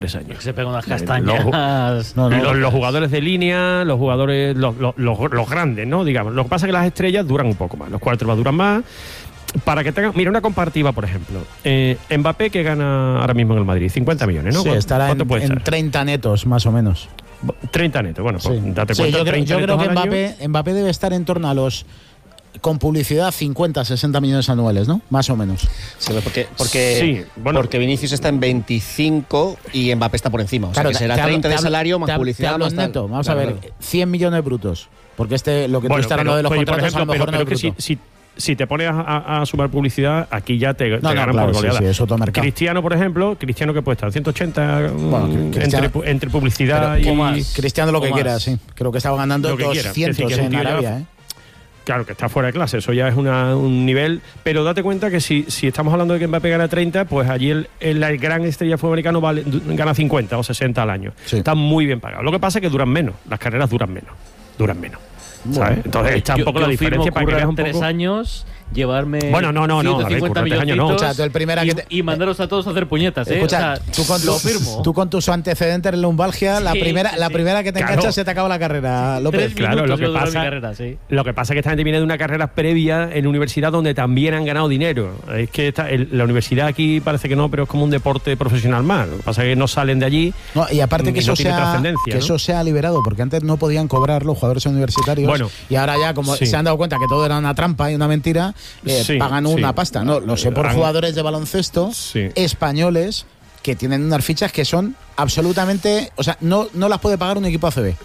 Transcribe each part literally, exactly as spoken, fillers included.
años. Se pegan unas castañas. Los, no, no, los, los jugadores de línea, los jugadores, los, los, los, los grandes, ¿no? Digamos. Lo que pasa es que las estrellas duran un poco más, los quarterbacks duran más. Para que tengan, mira, una comparativa, por ejemplo. Eh, Mbappé, que gana ahora mismo en el Madrid, cincuenta millones, ¿no? Sí, estará en, en treinta netos, más o menos. treinta netos, bueno, pues sí. date sí, cuenta. Yo creo, yo creo que Mbappé, Mbappé debe estar en torno a los, con publicidad, cincuenta, sesenta millones anuales, ¿no? Más o menos. Sí, porque, porque, sí, bueno, porque Vinicius está en veinticinco y Mbappé está por encima. O sea, claro, que será treinta de salario más te publicidad. Más neto. Vamos a ver, cien millones brutos. Porque este, lo que bueno, tú estás hablando de los oye, contratos, ejemplo, a lo mejor pero, no pero es bruto. Que si, si, si te pones a, a, a sumar publicidad, aquí ya te, no, te no, ganan claro, por goleada. Sí, sí, es otro mercado. Cristiano, por ejemplo, Cristiano que puede estar ciento ochenta bueno, entre, entre publicidad pero, y... Más? Cristiano lo que quiera, sí. Creo que estaba ganando doscientos decir, en Arabia, ¿eh? Claro, que está fuera de clase, eso ya es una, un nivel, pero date cuenta que si, si estamos hablando de que Mbappé gana treinta, pues allí el, el, el gran estrella fútbol americano vale, gana cincuenta o sesenta al año. Sí. Está muy bien pagado. Lo que pasa es que duran menos, las carreras duran menos, duran menos. Bueno, ¿sabes? Entonces está un poco la diferencia para que veas un poco... tres años, llevarme bueno, no, no, no, ciento cincuenta millones no. O sea, tú el primera y, que te... y mandaros a todos a hacer puñetas, ¿eh? Escucha, o sea, tú, con lo tus, firmo. tú con tus antecedentes en lumbalgia, sí, la primera, sí, la primera que te claro. enganchas se te acaba la carrera, López. Claro, lo que pasa, carrera, sí. lo que pasa es que esta gente viene de una carrera previa en universidad donde también han ganado dinero. Es que esta, el, la universidad aquí parece que no, pero es como un deporte profesional más. Lo que pasa es que no salen de allí. No, y aparte que, y eso, no sea, que ¿no? eso sea liberado, porque antes no podían cobrar los jugadores universitarios. Bueno, y ahora ya, como sí. se han dado cuenta que todo era una trampa y una mentira, eh, sí, pagan una sí. pasta. No, lo sé por Han... jugadores de baloncesto sí. españoles que tienen unas fichas que son absolutamente, o sea, no, no las puede pagar un equipo A C B.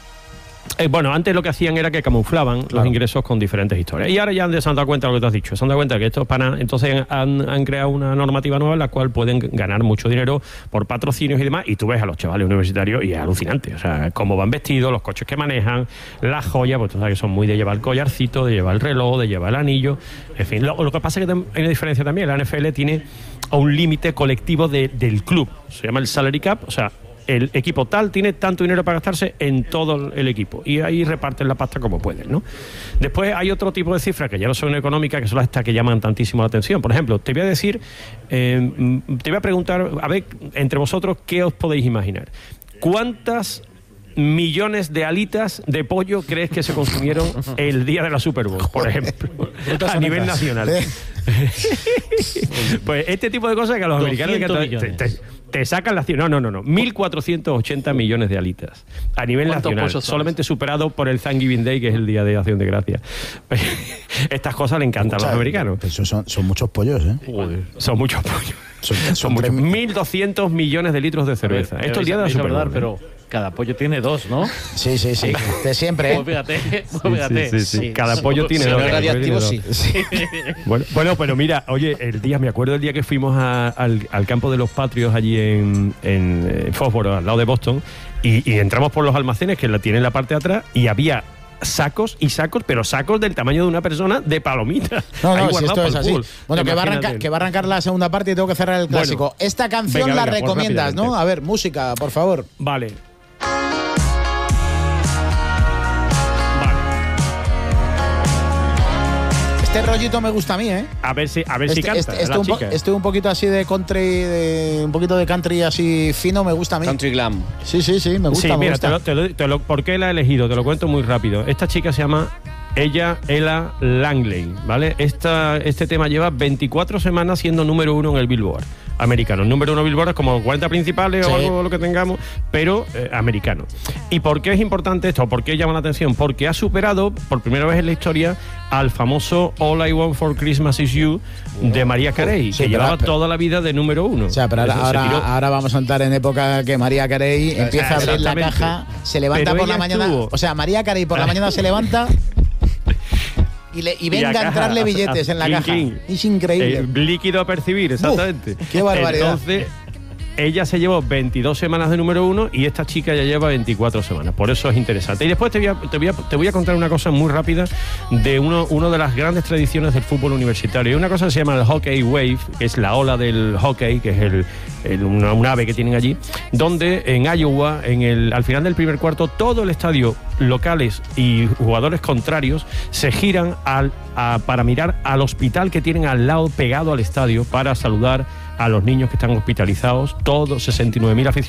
Eh, bueno, antes lo que hacían era que camuflaban claro. los ingresos con diferentes historias. Y ahora ya se han dado cuenta de lo que te has dicho. Se han dado cuenta que estos panas, entonces han, han creado una normativa nueva en la cual pueden ganar mucho dinero por patrocinios y demás. Y tú ves a los chavales universitarios y es alucinante. O sea, cómo van vestidos, los coches que manejan, las joyas, pues tú sabes que son muy de llevar el collarcito, de llevar el reloj, de llevar el anillo. En fin, lo, lo que pasa es que hay una diferencia también. La N F L tiene un límite colectivo de, del club. Se llama el salary cap, o sea, el equipo tal tiene tanto dinero para gastarse en todo el equipo y ahí reparten la pasta como pueden, ¿no? Después hay otro tipo de cifras que ya no son económicas, que son las estas que llaman tantísimo la atención. Por ejemplo, te voy a decir, eh, te voy a preguntar, a ver, entre vosotros, ¿qué os podéis imaginar? ¿Cuántas millones de alitas de pollo crees que se consumieron el día de la Super Bowl, por ejemplo, a nivel nacional? Pues este tipo de cosas que a los americanos te, te, te sacan la... No, no, no, no. mil cuatrocientos ochenta millones de alitas a nivel nacional, solamente superado por el Thanksgiving Day, que es el Día de Acción de Gracias. Estas cosas le encantan Escucha, a los americanos. Eso son, son muchos pollos, ¿eh? Joder, son muchos pollos. Son, son, son muchos. mil doscientos millones de litros de cerveza. Ver, Esto es el día de la Super Bowl, pero cada pollo tiene dos, ¿no? Sí, sí, sí. De siempre. Pues fíjate, pues fíjate. Sí, sí, sí, sí. Cada pollo tiene si dos. No es radiactivo, sí. sí. Bueno, bueno, pero mira, oye, el día, me acuerdo el día que fuimos a, al, al campo de los Patriots allí en, en, en Foxborough, al lado de Boston, y, y entramos por los almacenes que la tienen en la parte de atrás y había sacos y sacos, pero sacos del tamaño de una persona de palomitas. No, no, si esto es así. Bueno, que va, arrancar, que va a arrancar la segunda parte y tengo que cerrar el clásico. Bueno, Esta canción venga, la venga, recomiendas, ¿no? A ver, música, por favor. Vale. Este rollito me gusta a mí, ¿eh? A ver si, a ver este, si canta este, este la un chica. Po, este un poquito así de country, de, un poquito de country así fino, me gusta a mí. Country glam. Sí, sí, sí, me gusta. Sí, me mira, gusta. Te lo, te lo, te lo, ¿por qué la he elegido? Te lo cuento muy rápido. Esta chica se llama ella, Ella Langley, ¿vale? Esta, este tema lleva veinticuatro semanas siendo número uno en el Billboard americano. El número uno Billboard es como cuarenta principales sí. o algo lo que tengamos, pero eh, americano. ¿Y por qué es importante esto? ¿Por qué llama la atención? Porque ha superado por primera vez en la historia al famoso All I Want for Christmas Is You de Mariah Carey, sí, que llevaba pero, toda la vida de número uno. O sea, pero ahora, ahora, ahora vamos a entrar en época que Mariah Carey empieza a abrir la caja, se levanta pero por la mañana. Estuvo. O sea, Mariah Carey por la mañana se levanta. Y, le, y venga y a, a entrarle billetes a, a, en la king, caja. King. Es increíble. Eh, líquido a percibir, exactamente. Uf, qué barbaridad. Entonces, ella se llevó veintidós semanas de número uno y esta chica ya lleva veinticuatro semanas. Por eso es interesante. Y después te voy a, te voy a, te voy a contar una cosa muy rápida de uno, uno de las grandes tradiciones del fútbol universitario. Hay una cosa que se llama el hockey wave, que es la ola del hockey, que es el, el, una, un ave que tienen allí, donde en Iowa, en el, al final del primer cuarto, todo el estadio, locales y jugadores contrarios, se giran al, a, para mirar al hospital que tienen al lado, pegado al estadio, para saludar a los niños que están hospitalizados, todos sesenta y nueve mil aficionados.